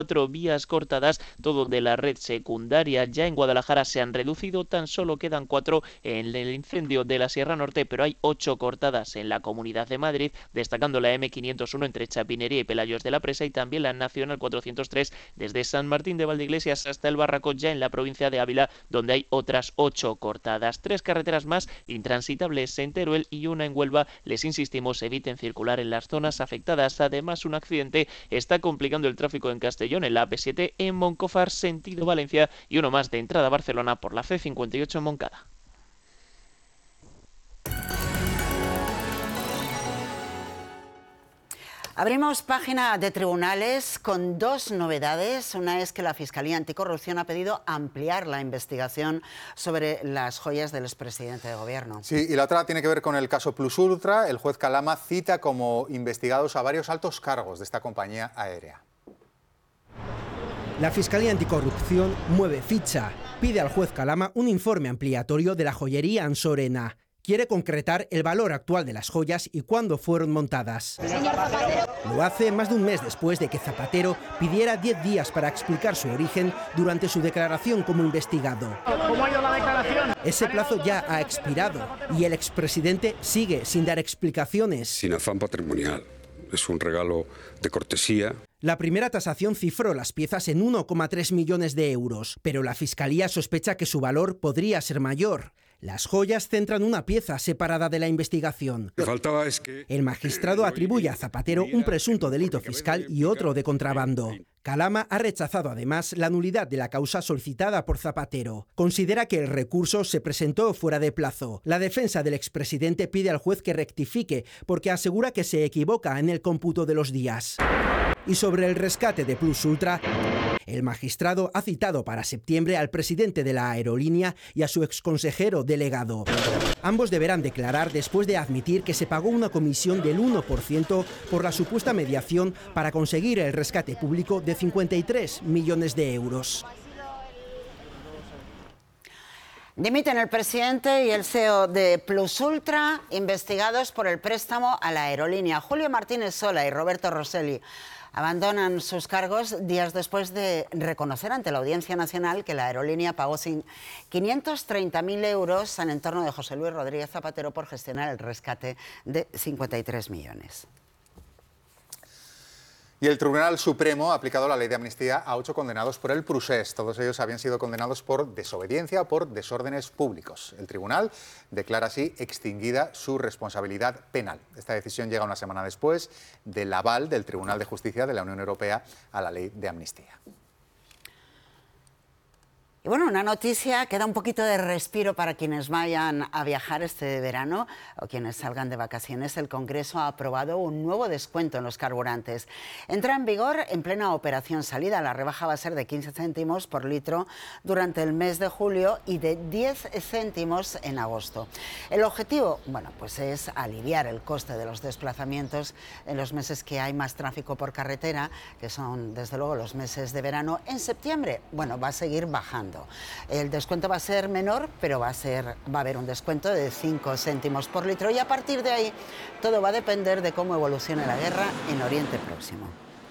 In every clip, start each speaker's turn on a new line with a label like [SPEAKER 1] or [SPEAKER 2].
[SPEAKER 1] vías cortadas, todo de la red secundaria. Ya en Guadalajara se han reducido, tan solo quedan 4 en el incendio de la Sierra Norte, pero hay 8 cortadas en la Comunidad de Madrid, destacando la M501 entre Chapinería y Pelayos de la Presa, y también la Nacional 403 desde San Martín de Valdeiglesias hasta el Barraco, ya en la provincia de Ávila, donde hay otras 8 cortadas. 3 carreteras más intransitables en Teruel y una en Huelva. Les insistimos, eviten circular en las zonas afectadas. Además, un accidente está complicando el tráfico en Castellón, en la AP7 en Moncófar, sentido Valencia, y uno más de entrada a Barcelona por la C58 en Moncada.
[SPEAKER 2] Abrimos página de tribunales con 2 novedades. Una es que la Fiscalía Anticorrupción ha pedido ampliar la investigación sobre las joyas del expresidente de gobierno.
[SPEAKER 3] Sí, y la otra tiene que ver con el caso Plus Ultra. El juez Calama cita como investigados a varios altos cargos de esta compañía aérea.
[SPEAKER 4] La Fiscalía Anticorrupción mueve ficha. Pide al juez Calama un informe ampliatorio de la joyería Ansorena. Quiere concretar el valor actual de las joyas y cuándo fueron montadas.
[SPEAKER 5] Señor Zapatero.
[SPEAKER 4] Lo hace más de un mes después de que Zapatero pidiera 10 días para explicar su origen durante su declaración como investigado.
[SPEAKER 5] ¿Cómo ha ido la declaración?
[SPEAKER 4] Ese plazo ya ha expirado y el expresidente sigue sin dar explicaciones.
[SPEAKER 6] Sin afán patrimonial. Es un regalo de cortesía.
[SPEAKER 4] La primera tasación cifró las piezas en 1,3 millones de euros, pero la Fiscalía sospecha que su valor podría ser mayor. Las joyas centran una pieza separada de la investigación.
[SPEAKER 6] Lo que faltaba es que
[SPEAKER 4] el magistrado atribuye a Zapatero un presunto delito fiscal y otro de contrabando. Calama ha rechazado además la nulidad de la causa solicitada por Zapatero. Considera que el recurso se presentó fuera de plazo. La defensa del expresidente pide al juez que rectifique porque asegura que se equivoca en el cómputo de los días. Y sobre el rescate de Plus Ultra, el magistrado ha citado para septiembre al presidente de la aerolínea y a su exconsejero delegado. Ambos deberán declarar después de admitir que se pagó una comisión del 1% por la supuesta mediación para conseguir el rescate público de 53 millones de euros.
[SPEAKER 2] Dimiten el presidente y el CEO de Plus Ultra, investigados por el préstamo a la aerolínea. Julio Martínez Sola y Roberto Rosselli abandonan sus cargos días después de reconocer ante la Audiencia Nacional que la aerolínea pagó 530.000 euros al entorno de José Luis Rodríguez Zapatero por gestionar el rescate de 53 millones.
[SPEAKER 3] Y el Tribunal Supremo ha aplicado la ley de amnistía a 8 condenados por el Procés. Todos ellos habían sido condenados por desobediencia o por desórdenes públicos. El tribunal declara así extinguida su responsabilidad penal. Esta decisión llega una semana después del aval del Tribunal de Justicia de la Unión Europea a la ley de amnistía.
[SPEAKER 2] Y bueno, una noticia que da un poquito de respiro para quienes vayan a viajar este verano o quienes salgan de vacaciones. El Congreso ha aprobado un nuevo descuento en los carburantes. Entra en vigor en plena operación salida. La rebaja va a ser de 15 céntimos por litro durante el mes de julio y de 10 céntimos en agosto. El objetivo, bueno, pues es aliviar el coste de los desplazamientos en los meses que hay más tráfico por carretera, que son desde luego los meses de verano. En septiembre, bueno, va a seguir bajando. El descuento va a ser menor, pero va a haber un descuento de 5 céntimos por litro y a partir de ahí todo va a depender de cómo evolucione la guerra en Oriente Próximo.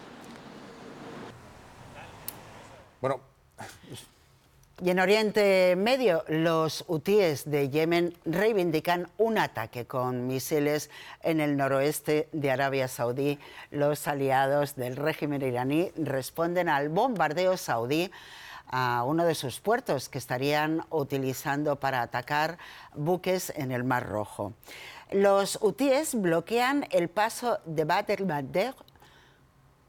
[SPEAKER 3] Bueno.
[SPEAKER 2] Y en Oriente Medio, los hutíes de Yemen reivindican un ataque con misiles en el noroeste de Arabia Saudí. Los aliados del régimen iraní responden al bombardeo saudí a uno de sus puertos que estarían utilizando para atacar buques en el Mar Rojo. Los hutíes bloquean el paso de Bab el-Mandeb